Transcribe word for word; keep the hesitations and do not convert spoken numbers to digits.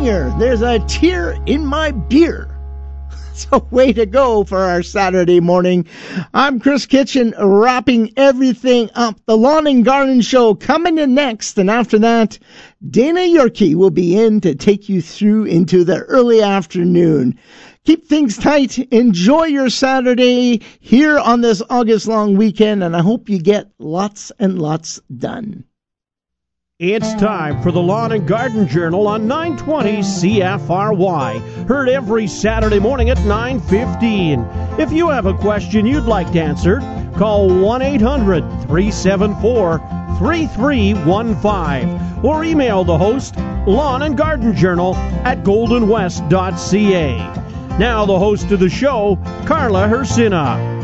singer. There's a tear in my beer. So way to go for our Saturday morning. I'm Chris Kitchen, wrapping everything up. The Lawn and Garden Show coming in next. And after that, Dana Yorkie will be in to take you through into the early afternoon. Keep things tight. Enjoy your Saturday here on this August long weekend. And I hope you get lots and lots done. It's time for the Lawn and Garden Journal on nine twenty C F R Y. Heard every Saturday morning at nine fifteen. If you have a question you'd like answered, call one eight hundred three seven four three three one five or email the host, Lawn and Garden Journal at golden west dot c a. Now the host of the show, Carla Hersina.